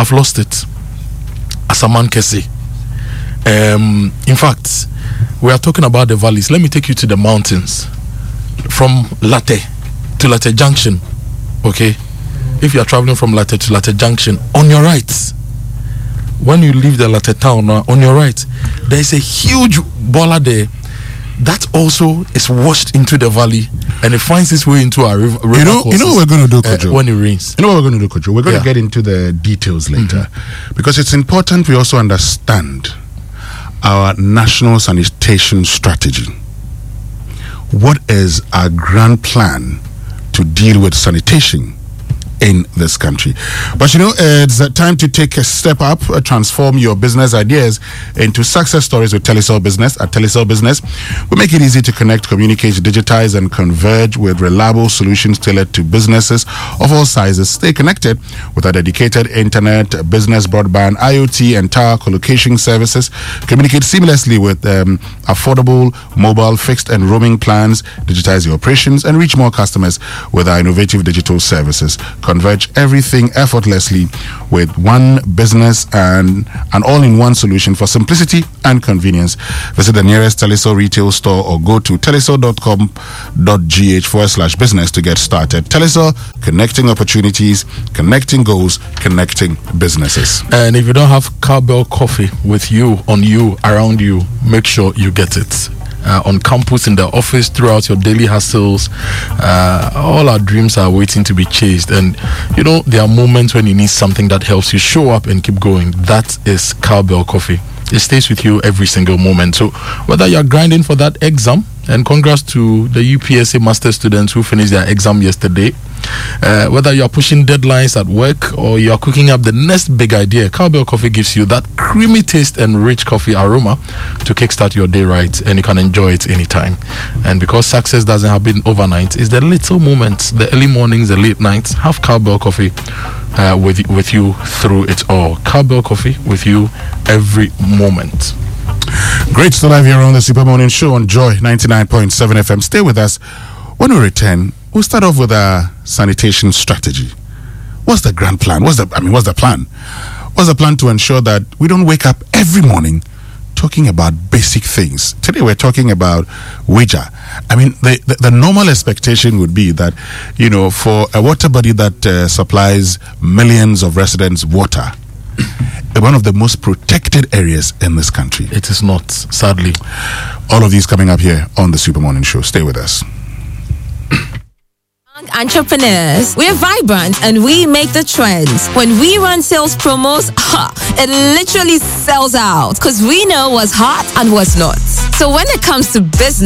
I've lost it. Asaman Kese. In fact, we are talking about the valleys. Let me take you to the mountains. From Latte to Latte Junction. Okay? If you are traveling from Latte to Latte Junction, on your right, when you leave the Latte town, on your right, there is a huge bola there that also is washed into the valley, and it finds its way into our river. You know what we're going to do, Kojo? When it rains. You know what we're going to do, Kojo? We're going to get into the details later, because it's important we also understand our national sanitation strategy. What is our grand plan to deal with sanitation in this country? But it's time to take a step up, transform your business ideas into success stories with Telecel Business. At Telecel Business, we make it easy to connect, communicate, digitize, and converge with reliable solutions tailored to businesses of all sizes. Stay connected with our dedicated internet, business broadband, IoT, and tower colocation services. Communicate seamlessly with affordable mobile, fixed, and roaming plans. Digitize your operations and reach more customers with our innovative digital services. Converge everything effortlessly with one business and an all-in-one solution for simplicity and convenience. Visit the nearest Telecel retail store or go to telecel.com.gh/business to get started. Telecel, connecting opportunities, connecting goals, connecting businesses. And if you don't have Cowbell coffee with you, on you, around you, make sure you get it. On campus, in the office, throughout your daily hassles, all our dreams are waiting to be chased. And there are moments when you need something that helps you show up and keep going. That is Cowbell coffee. It stays with you every single moment. So whether you're grinding for that exam, and congrats to the UPSA master students who finished their exam yesterday, whether you're pushing deadlines at work or you're cooking up the next big idea, Cowbell coffee gives you that creamy taste and rich coffee aroma to kickstart your day right, and you can enjoy it anytime. And because success doesn't happen overnight, it's the little moments, the early mornings, the late nights. Have Cowbell coffee with you through it all. Cowbell coffee with you every moment. Great to live here on the Super Morning Show on Joy 99.7 FM. Stay with us. When we return, we'll start off with our sanitation strategy. What's the grand plan? What's the plan? What's the plan to ensure that we don't wake up every morning talking about basic things? Today we're talking about wager. The normal expectation would be that, for a water body that supplies millions of residents water, one of the most protected areas in this country. It is not, sadly. All of these coming up here on the Super Morning Show. Stay with us. Entrepreneurs, we're vibrant and we make the trends. When we run sales promos, it literally sells out because we know what's hot and what's not. So when it comes to business,